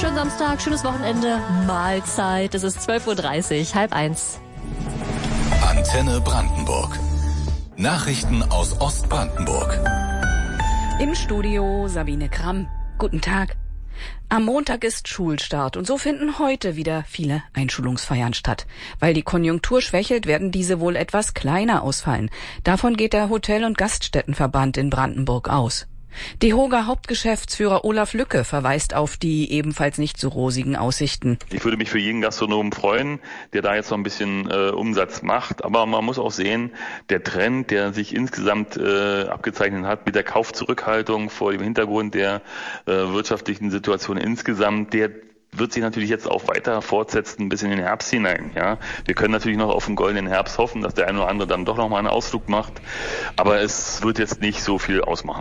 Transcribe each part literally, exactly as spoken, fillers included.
schönen Samstag, schönes Wochenende, Mahlzeit. Es ist zwölf Uhr dreißig, halb eins. Antenne Brandenburg. Nachrichten aus Ostbrandenburg. Im Studio Sabine Kramm. Guten Tag. Am Montag ist Schulstart und so finden heute wieder viele Einschulungsfeiern statt. Weil die Konjunktur schwächelt, werden diese wohl etwas kleiner ausfallen. Davon geht der Hotel- und Gaststättenverband in Brandenburg aus. DEHOGA Hauptgeschäftsführer Olaf Lücke verweist auf die ebenfalls nicht so rosigen Aussichten. Ich würde mich für jeden Gastronomen freuen, der da jetzt noch ein bisschen äh, Umsatz macht. Aber man muss auch sehen, der Trend, der sich insgesamt äh, abgezeichnet hat mit der Kaufzurückhaltung vor dem Hintergrund der äh, wirtschaftlichen Situation insgesamt, der wird sich natürlich jetzt auch weiter fortsetzen bis in den Herbst hinein. Ja, wir können natürlich noch auf den goldenen Herbst hoffen, dass der eine oder andere dann doch noch mal einen Ausflug macht. Aber es wird jetzt nicht so viel ausmachen.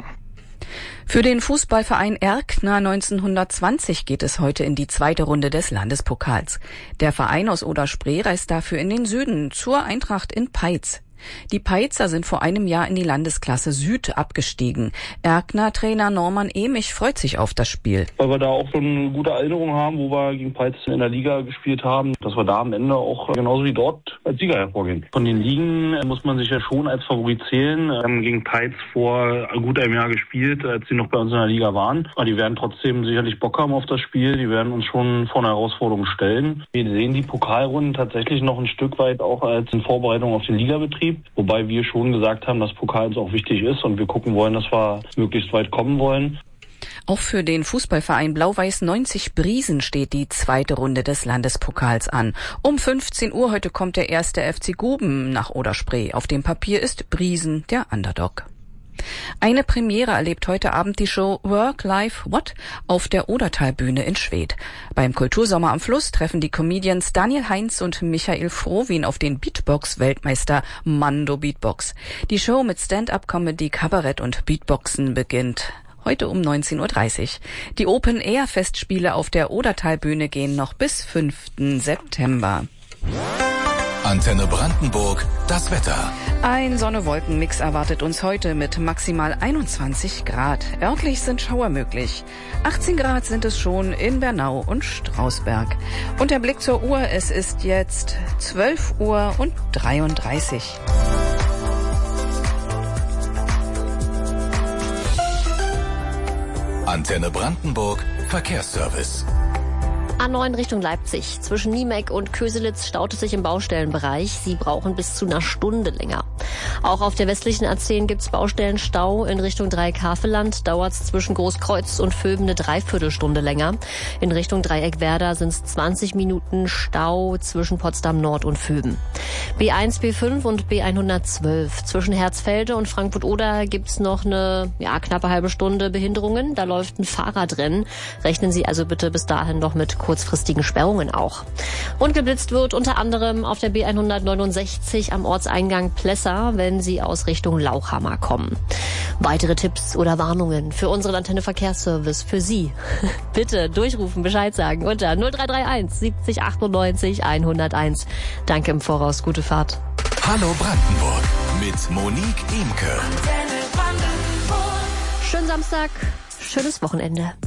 Für den Fußballverein Erkner neunzehnhundertzwanzig geht es heute in die zweite Runde des Landespokals. Der Verein aus Oder-Spree reist dafür in den Süden zur Eintracht in Peitz. Die Peitzer sind vor einem Jahr in die Landesklasse Süd abgestiegen. Erkner-Trainer Norman Emich freut sich auf das Spiel. Weil wir da auch schon eine gute Erinnerung haben, wo wir gegen Peitz in der Liga gespielt haben, dass wir da am Ende auch genauso wie dort als Sieger hervorgehen. Von den Ligen muss man sich ja schon als Favorit zählen. Wir haben gegen Peitz vor gut einem Jahr gespielt, als sie noch bei uns in der Liga waren. Aber die werden trotzdem sicherlich Bock haben auf das Spiel. Die werden uns schon vor eine Herausforderung stellen. Wir sehen die Pokalrunden tatsächlich noch ein Stück weit auch als in Vorbereitung auf den Ligabetrieb. Wobei wir schon gesagt haben, dass Pokal uns auch wichtig ist und wir gucken wollen, dass wir möglichst weit kommen wollen. Auch für den Fußballverein Blau-Weiß neunzig Briesen steht die zweite Runde des Landespokals an. Um fünfzehn Uhr heute kommt der erste F C Guben nach Oder-Spree. Auf dem Papier ist Briesen der Underdog. Eine Premiere erlebt heute Abend die Show Work, Life, What auf der Odertalbühne in Schwedt. Beim Kultursommer am Fluss treffen die Comedians Daniel Heinz und Michael Frohwin auf den Beatbox-Weltmeister Mando Beatbox. Die Show mit Stand-up-Comedy, Kabarett und Beatboxen beginnt heute um neunzehn Uhr dreißig. Die Open-Air-Festspiele auf der Odertalbühne gehen noch bis fünften September. Antenne Brandenburg, das Wetter. Ein Sonne-Wolken-Mix erwartet uns heute mit maximal einundzwanzig Grad. Örtlich sind Schauer möglich. achtzehn Grad sind es schon in Bernau und Strausberg. Und der Blick zur Uhr, es ist jetzt zwölf Uhr und dreiunddreißig. Antenne Brandenburg, Verkehrsservice. A neun Richtung Leipzig. Zwischen Niemeck und Köselitz staut es sich im Baustellenbereich. Sie brauchen bis zu einer Stunde länger. Auch auf der westlichen A zehn gibt's Baustellenstau. In Richtung Dreieck-Havelland dauert's zwischen Großkreuz und Vöben eine Dreiviertelstunde länger. In Richtung Dreieck-Werder sind's zwanzig Minuten Stau zwischen Potsdam Nord und Vöben. B eins, B fünf und B hundertzwölf. Zwischen Herzfelde und Frankfurt-Oder gibt's noch eine ja, knappe halbe Stunde Behinderungen. Da läuft ein Fahrradrennen. Rechnen Sie also bitte bis dahin noch mit kurzfristigen Sperrungen auch. Und geblitzt wird unter anderem auf der B hundertneunundsechzig am Ortseingang Plessa, wenn Sie aus Richtung Lauchhammer kommen. Weitere Tipps oder Warnungen für unseren Antenne Verkehrsservice für Sie. Bitte durchrufen, Bescheid sagen unter null drei drei eins siebzig achtundneunzig hunderteins. Danke im Voraus, gute Fahrt. Hallo Brandenburg mit Monique Imke. Schönen Samstag, schönes Wochenende.